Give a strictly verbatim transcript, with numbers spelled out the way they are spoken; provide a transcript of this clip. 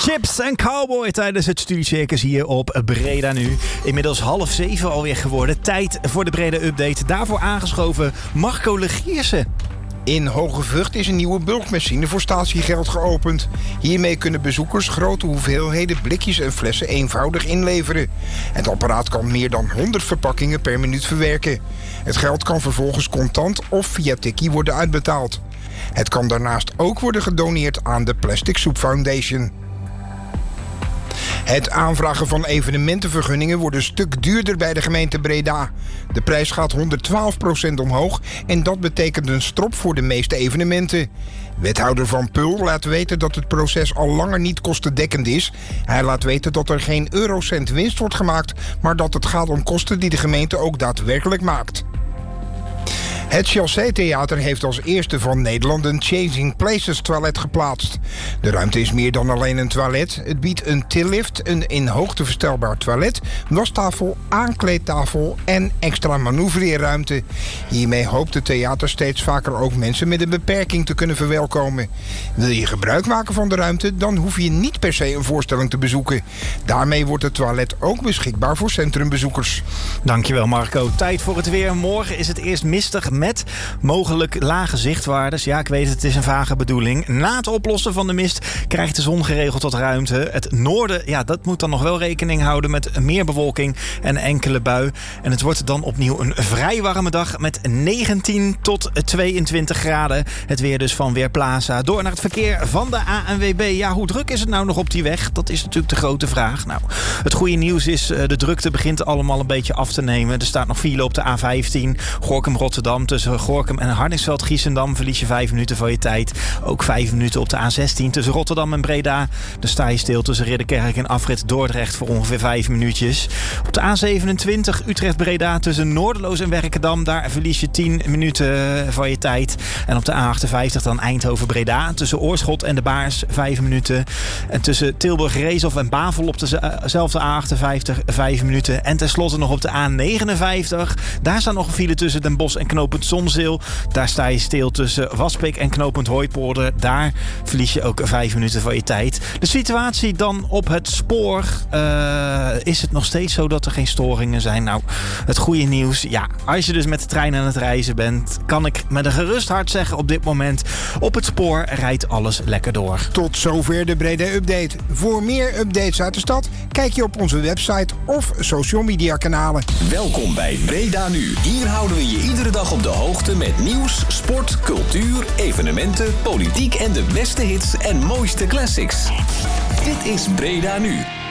Chips en Cowboy tijdens het Studiecircus hier op Breda nu. Inmiddels half zeven alweer geworden. Tijd voor de Breda Update. Daarvoor aangeschoven Marco Legiersen. In Hogevucht is een nieuwe bulkmachine voor statiegeld geopend. Hiermee kunnen bezoekers grote hoeveelheden blikjes en flessen eenvoudig inleveren. Het apparaat kan meer dan honderd verpakkingen per minuut verwerken. Het geld kan vervolgens contant of via tikkie worden uitbetaald. Het kan daarnaast ook worden gedoneerd aan de Plastic Soup Foundation. Het aanvragen van evenementenvergunningen wordt een stuk duurder bij de gemeente Breda. De prijs gaat honderdtwaalf procent omhoog en dat betekent een strop voor de meeste evenementen. Wethouder Van Pul laat weten dat het proces al langer niet kostendekkend is. Hij laat weten dat er geen eurocent winst wordt gemaakt, maar dat het gaat om kosten die de gemeente ook daadwerkelijk maakt. Het Chassé Theater heeft als eerste van Nederland een Changing Places toilet geplaatst. De ruimte is meer dan alleen een toilet. Het biedt een tillift, een in hoogte verstelbaar toilet, wastafel, aankleedtafel en extra manoeuvreerruimte. Hiermee hoopt het theater steeds vaker ook mensen met een beperking te kunnen verwelkomen. Wil je gebruik maken van de ruimte, dan hoef je niet per se een voorstelling te bezoeken. Daarmee wordt het toilet ook beschikbaar voor centrumbezoekers. Dankjewel Marco. Tijd voor het weer. Morgen is het eerst mistig met mogelijk lage zichtwaardes. Ja, ik weet het, het is een vage bedoeling. Na het oplossen van de mist krijgt de zon geregeld tot ruimte. Het noorden, ja, dat moet dan nog wel rekening houden met meer bewolking en enkele bui. En het wordt dan opnieuw een vrij warme dag met negentien tot tweeëntwintig graden. Het weer dus van Weerplaza. Door naar het verkeer van de A N W B. Ja, hoe druk is het nou nog op die weg? Dat is natuurlijk de grote vraag. Nou, het goede nieuws is, de drukte begint allemaal een beetje af te nemen. Er staat nog file op de A vijftien, Gorinchem-Rotterdam. Tussen Gorinchem en Hardingsveld-Giessendam verlies je vijf minuten van je tijd. Ook vijf minuten op de A zestien tussen Rotterdam en Breda. Dan sta je stil tussen Ridderkerk en afrit Dordrecht voor ongeveer vijf minuutjes. Op de A zevenentwintig Utrecht-Breda tussen Noorderloos en Werkendam. Daar verlies je tien minuten van je tijd. En op de A achtenvijftig dan Eindhoven-Breda. Tussen Oorschot en de Baars vijf minuten. En tussen Tilburg-Reeshof en Bavel op dezelfde A achtenvijftig vijf minuten. En tenslotte nog op de A negenenvijftig. Daar staat nog een file tussen Den Bosch en knooppunt Zonzeel. Daar sta je stil tussen Waspik en knooppunt Hooipolder. Daar verlies je ook vijf minuten van je tijd. De situatie dan op het spoor. Uh, is het nog steeds zo dat er geen storingen zijn? Nou, het goede nieuws. Ja, als je dus met de trein aan het reizen bent, kan ik met een gerust hart zeggen op dit moment, op het spoor rijdt alles lekker door. Tot zover de Breda Update. Voor meer updates uit de stad, kijk je op onze website of social media kanalen. Welkom bij Breda Nu. Hier houden we je iedere dag op de hoogte met nieuws, sport, cultuur, evenementen, politiek en de beste hits en mooiste classics. Dit is Breda Nu.